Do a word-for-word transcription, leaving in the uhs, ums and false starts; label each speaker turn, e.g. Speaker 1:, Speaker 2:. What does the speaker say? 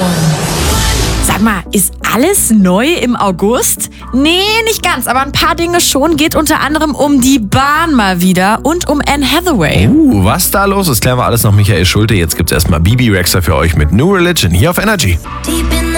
Speaker 1: Sag mal, ist alles neu im August? Nee, nicht ganz, aber ein paar Dinge schon. Geht unter anderem um die Bahn mal wieder und um Anne Hathaway.
Speaker 2: Uh, was da los ist, klären wir alles noch Michael Schulte. Jetzt gibt's erstmal Bibi Rexha für euch mit New Religion hier auf Energy.
Speaker 3: Deep in